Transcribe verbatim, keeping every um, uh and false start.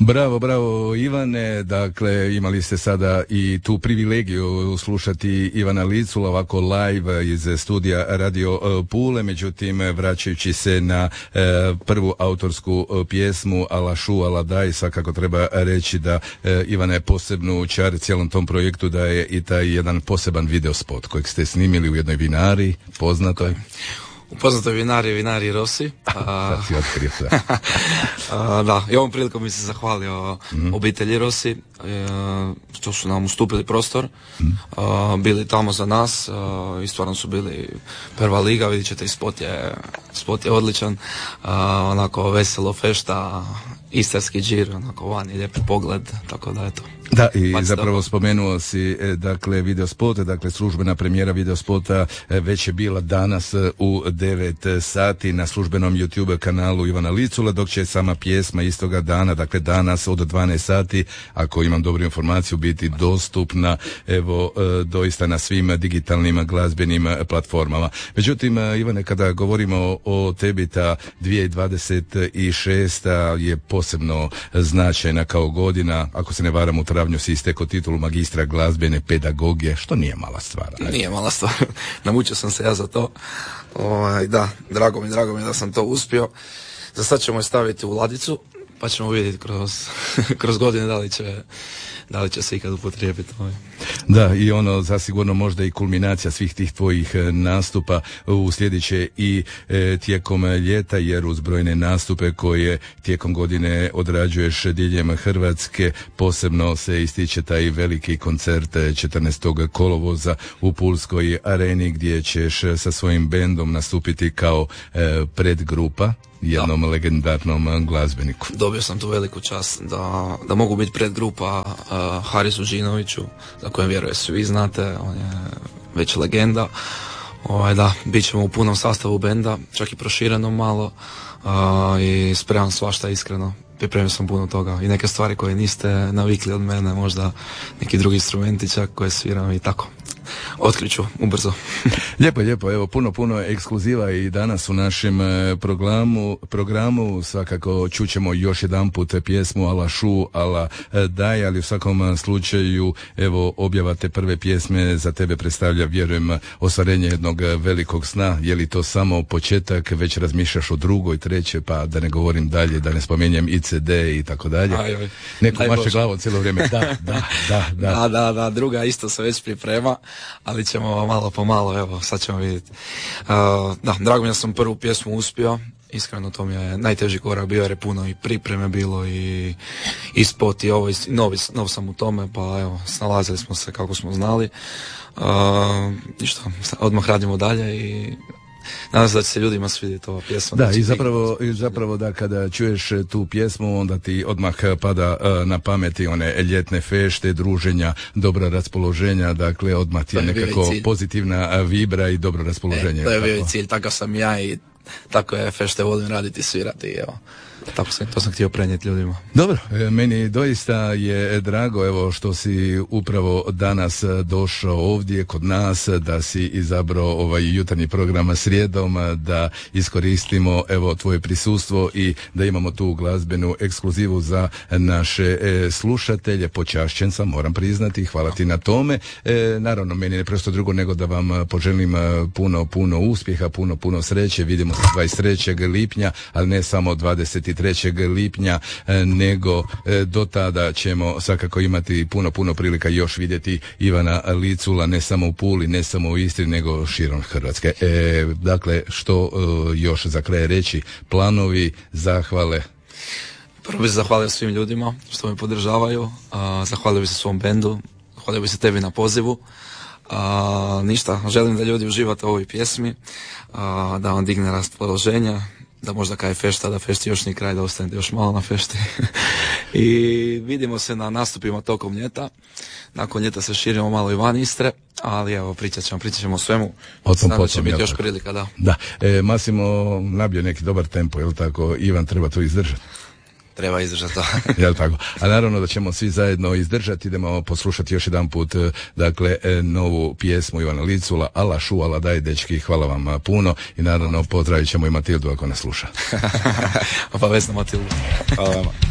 Bravo, bravo Ivane, dakle imali ste sada i tu privilegiju slušati Ivana Licula ovako live iz studija Radio Pule, međutim vraćajući se na e, prvu autorsku pjesmu Ala šu, ala daj, svakako treba reći da e, Ivana je posebnu čar cijelom tom projektu, da je i taj jedan poseban videospot kojeg ste snimili u jednoj vinari poznatoj. U poznatoj vinari, vinari Rossi. Sad si otkrio, da. A, da, i ovom prilikom mi se zahvalio mm-hmm. obitelji Rossi, e, što su nam ustupili prostor, mm-hmm. a, bili tamo za nas, a, i stvarno su bili prva liga, vidjet ćete i spot je, spot je odličan, a, onako veselo fešta, istarski džir, onako van je lijepi pogled, tako da eto. Da, i Bac zapravo dobro. Spomenuo si, dakle, videospota, dakle, službena premijera videospota već je bila danas u devet sati na službenom YouTube kanalu Ivana Licula, dok će sama pjesma istoga dana, dakle, danas od dvanaest sati, ako imam dobru informaciju, biti dostupna, evo, doista na svim digitalnim glazbenim platformama. Međutim, Ivane, kada govorimo o tebi, ta dvije tisuće dvadeset šesta je posebno značajna kao godina, ako se ne varam, u travnju si istekao titulu magistra glazbene pedagogije, što nije mala stvar. Ajde. Nije mala stvar, namučio sam se ja za to. O, da, drago mi, drago mi da sam to uspio. Za sad ćemo je staviti u ladicu, pa ćemo vidjeti kroz, kroz godine da li će, da li će se ikad upotrijebiti. Da, i ono zasigurno možda i kulminacija svih tih tvojih nastupa u sljedeće i e, tijekom ljeta, jer uz brojne nastupe koje tijekom godine odrađuješ diljem Hrvatske, posebno se ističe taj veliki koncert četrnaestog kolovoza u Pulskoj areni, gdje ćeš sa svojim bendom nastupiti kao e, predgrupa jednom da. legendarnom glazbeniku. Dobio sam tu veliku čast da, da mogu biti predgrupa uh, Harisu Đinoviću, za kojem vjerujem svi znate, on je već legenda. Ovaj, da, bit ćemo u punom sastavu benda, čak i prošireno malo, uh, i spremam svašta iskreno. Pripremio sam puno toga i neke stvari koje niste navikli od mene, možda neki drugi instrumenti čak koje sviram i tako. Otkriću ubrzo. Lijepo, lijepo, evo puno, puno ekskluziva i danas u našem programu, programu svakako čućemo još jedan put pjesmu Ala šu, ala daj, ali u svakom slučaju evo objava te prve pjesme za tebe predstavlja, vjerujem, ostvarenje jednog velikog sna. Je li to samo početak, već razmišljaš o drugoj, trećoj, pa da ne govorim dalje, da ne spomenjem i ce de i tako dalje. Neko maše glavom cijelo vrijeme. Da, da, da, da. Da, da, da, druga isto se već priprema, ali ćemo malo po malo, evo, sad ćemo vidjeti. Uh, da, drago mi da sam prvu pjesmu uspio, iskreno to mi je najteži korak bio, jer je puno i pripreme bilo i, i spot i ovo, i novi, nov sam u tome, pa evo, snalazili smo se kako smo znali. Uh, I što, odmah radimo dalje i nadam se da će se ljudima svidjeti ova pjesma. Da, i zapravo, i zapravo da kada čuješ tu pjesmu, onda ti odmah pada uh, na pameti one ljetne fešte, druženja, dobra raspoloženja, dakle odmah ti je nekako pozitivna vibra i dobro raspoloženje. E, to je bio i cilj, takav sam ja i tako je, fešte volim raditi, svirati i evo. Tako sam, to sam htio prenijeti ljudima. Dobro, meni doista je drago, evo, što si upravo danas došao ovdje kod nas, da si izabrao ovaj jutarnji program srijedom, da iskoristimo evo tvoje prisustvo i da imamo tu glazbenu ekskluzivu za naše e, slušatelje. Počašćen sam, moram priznati, hvala ti na tome. E, naravno, meni ne prosto drugo nego da vam poželim puno, puno uspjeha, puno, puno sreće. Vidimo se dvadeset trećeg lipnja, ali ne samo dvadeset trećeg lipnja, nego do tada ćemo svakako imati puno, puno prilika još vidjeti Ivana Licula, ne samo u Puli, ne samo u Istri, nego širom Hrvatske. E, dakle, što još za kraj reći? Planovi, zahvale? Prvo bih se zahvalio svim ljudima što me podržavaju, zahvalio bih se svom bendu, zahvalio bih se tebi na pozivu. A, ništa, želim da ljudi uživate u ovoj pjesmi, a, da vam digne raspoloženja, da možda kaj fešta, da fešti još ni kraj, da ostanete još malo na fešti. I vidimo se na nastupima tokom ljeta. Nakon ljeta se širimo malo i van Istre, ali evo, pričat ćemo, pričat ćemo o svemu. Sada će biti još tako prilika, da. Da, e, Masimo nabio neki dobar tempo, je li tako? Ivan, treba to izdržati. Treba izdržati to. Jel tako? A naravno da ćemo svi zajedno izdržati, idemo poslušati još jedan put, dakle, novu pjesmu Ivana Licula, Ala šu, ala daj, dečki, hvala vam puno i naravno pozdravit ćemo i Matildu ako nas sluša. Obavezno Matildu. Hvala vam.